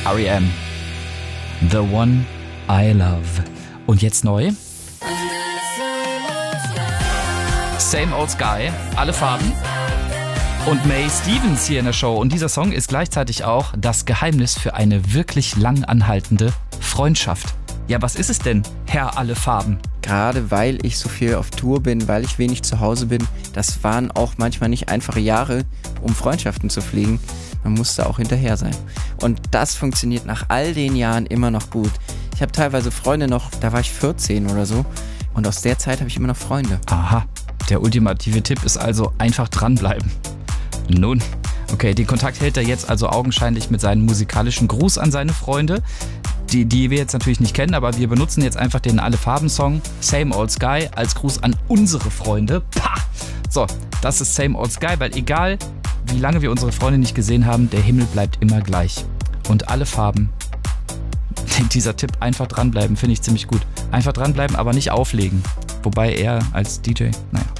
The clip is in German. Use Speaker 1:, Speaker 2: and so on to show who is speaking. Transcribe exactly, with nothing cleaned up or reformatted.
Speaker 1: R E M. The One I Love. Und jetzt neu. Same Old Sky, alle Farben. Und May Stevens hier in der Show. Und dieser Song ist gleichzeitig auch das Geheimnis für eine wirklich lang anhaltende Freundschaft. Ja, was ist es denn, Herr alle Farben?
Speaker 2: Gerade weil ich so viel auf Tour bin, weil ich wenig zu Hause bin, das waren auch manchmal nicht einfache Jahre, um Freundschaften zu pflegen. Man musste auch hinterher sein. Und das funktioniert nach all den Jahren immer noch gut. Ich habe teilweise Freunde noch, da war ich vierzehn oder so. Und aus der Zeit habe ich immer noch Freunde.
Speaker 1: Aha, der ultimative Tipp ist also einfach dranbleiben. Nun, okay, den Kontakt hält er jetzt also augenscheinlich mit seinem musikalischen Gruß an seine Freunde, die, die wir jetzt natürlich nicht kennen, aber wir benutzen jetzt einfach den Alle-Farben-Song Same Old Sky als Gruß an unsere Freunde. Pah! So, das ist Same Old Sky, weil egal, wie lange wir unsere Freunde nicht gesehen haben, der Himmel bleibt immer gleich. Und alle Farben, dieser Tipp, einfach dranbleiben, finde ich ziemlich gut. Einfach dranbleiben, aber nicht auflegen. Wobei er als D J, naja.